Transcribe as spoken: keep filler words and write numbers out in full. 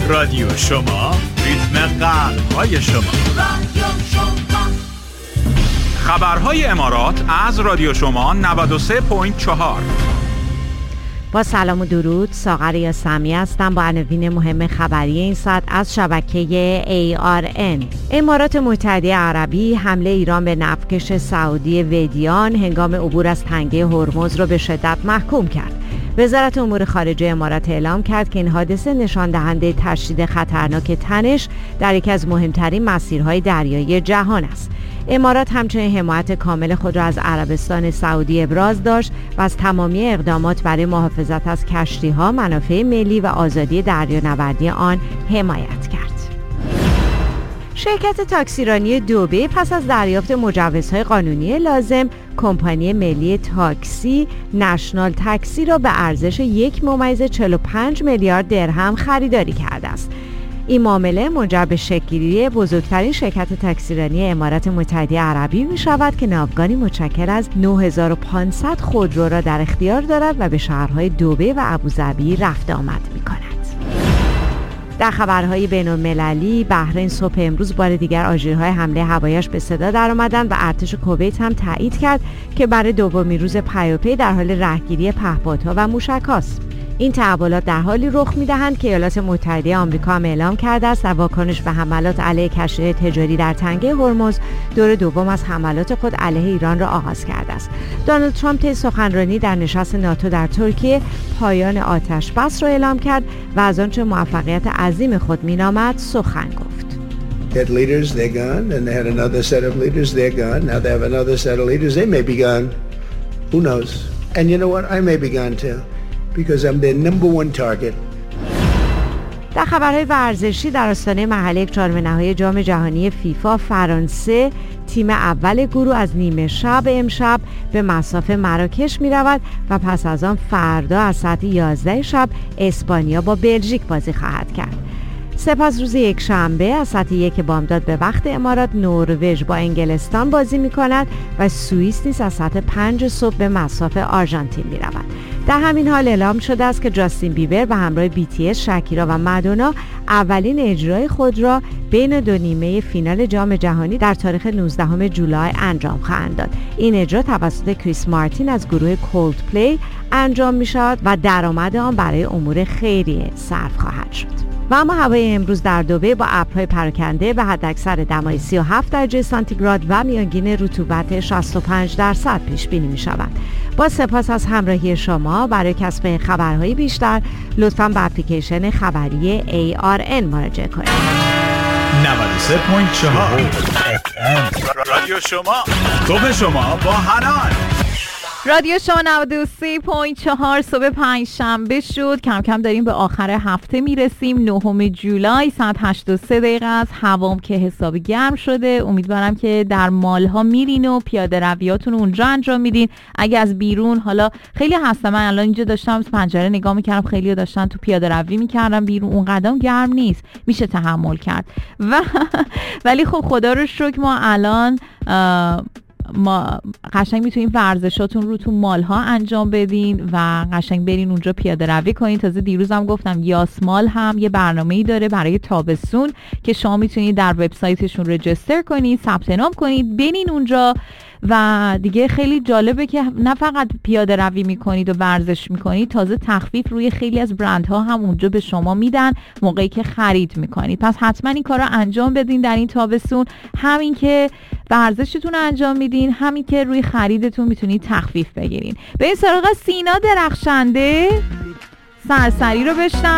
رادیو شما، ریتم قلب‌های شما. رادیو شما. خبرهای امارات از رادیو شما نود و سه ممیز چهار. با سلام و درود، ساغر یاسمی هستم با عناوین مهم خبری این ساعت از شبکه ای آر ان. امارات متحده عربی حمله ایران به نفتکش سعودی ودیان هنگام عبور از تنگه هرمز را به شدت محکوم کرد. وزارت امور خارجه امارات اعلام کرد که این حادثه نشان دهنده تشدید خطرناک تنش در یکی از مهمترین مسیرهای دریایی جهان است. امارات همچنین حمایت کامل خود را از عربستان سعودی ابراز داشت و از تمامی اقدامات برای محافظت از کشتی‌ها، منافع ملی و آزادی دریانوردی آن حمایت کرد. شرکت تاکسیرانی دبی پس از دریافت مجوزهای قانونی لازم، کمپانی ملی تاکسی نشنال تاکسی را به ارزش یک ممیز چهل و پنج میلیارد درهم خریداری کرده است. این معامله منجر به شکل‌گیری بزرگترین شرکت تاکسیرانی امارات متحده عربی می شود که ناوگانی متشکل از نه هزار و پانصد خودرو را در اختیار دارد و به شهرهای دبی و ابوظبی رفت آمد می کند. در خبرهای بین‌المللی، بحرین صبح امروز بار دیگر آژیرهای حمله هوایی‌اش به صدا درآمدند و ارتش کویت هم تایید کرد که برای دومین روز پیاپی در حال رهگیری پهپادها و موشک‌هاست. این تحولات در حالی رخ می‌دهند که ایالات متحده آمریکا هم اعلام کرده است در واکنش به حملات علیه کشتی تجاری در تنگه هرمز، دور دوم از حملات خود علیه ایران را آغاز کرده است. دونالد ترامپ طی سخنرانی در نشست ناتو در ترکیه پایان آتش بس را اعلام کرد و از آنچه موفقیت عظیم خود می‌نامد سخن گفت. They had leaders, they're gone, and they had another set of leaders, they're gone. Now they have another set of leaders, they may be gone. Who knows? And you know what? I may be gone too. Because I'm their number one target. در خبرهای ورزشی، در آستانه مرحله چهارم نهایی جام جهانی فیفا، فرانسه تیم اول گروه از نیمه شب امشب به مصاف مراکش می رود و پس از آن فردا از ساعت یازده شب اسپانیا با بلژیک بازی خواهد کرد. سپس روز یک شنبه از ساعت یک بامداد به وقت امارات نروژ با انگلستان بازی می کند و سوئیس نیز از ساعت پنج صبح به مصاف آرژانتین می رود. در همین حال اعلام شده است که جاستین بیبر به همراه بی تی اس، شاکیرا و مادونا اولین اجرای خود را بین دو نیمه فینال جام جهانی در تاریخ نوزدهم جولای انجام خواهند داد. این اجرا توسط کریس مارتین از گروه کولدپلی انجام می شود و درآمد آن برای امور خیریه صرف خواهد شد. و اما هوای امروز در دبی با ابرهای پراکنده به حداکثر دمای سی و هفت درجه سانتیگراد و میانگین رطوبت شصت و پنج درصد پیش بینی می شود. با سپاس از همراهی شما. برای کسب خبرهای بیشتر لطفاً به اپلیکیشن خبری ای آر ان مراجعه کنید. نود و سه ممیز چهار رادیو شما، صبح شما با حنان. رادیو شما نود و سه ممیز چهار. صبح پنج شنبه شد، کم کم داریم به آخر هفته میرسیم. نهم جولای ساعت هشت و سه دقیقه است. هوام که حسابی گرم شده. امیدوارم که در مال ها میرین و پیاده رویاتون اونجا انجام میدین. اگه از بیرون، حالا خیلی هستم، من الان اینجا داشتم از پنجره نگاه میکردم، خیلی داشتن تو پیاده روی میکردم بیرون، اون قدم گرم نیست، میشه تحمل کرد. و ولی خب خدا رو شکر ما الان ما قشنگ میتونین ورزشاتون رو تو مال ها انجام بدین و قشنگ برین اونجا پیاده روی کنین. تازه دیروزم گفتم یاسمال هم یه برنامه‌ای داره برای تابستون که شما میتونید در وبسایتشون رجیستر کنید، ثبت نام کنید، برین اونجا و دیگه خیلی جالبه که نه فقط پیاده روی میکنید و ورزش میکنید، تازه تخفیف روی خیلی از برندها هم اونجا به شما میدن موقعی که خرید میکنید. پس حتما این کار رو انجام بدین در این تابستون، همین که ورزشتون انجام میدین، همین که روی خریدتون میتونید تخفیف بگیرین. به این سراغ سینا درخشنده، سرسری رو بشنوید.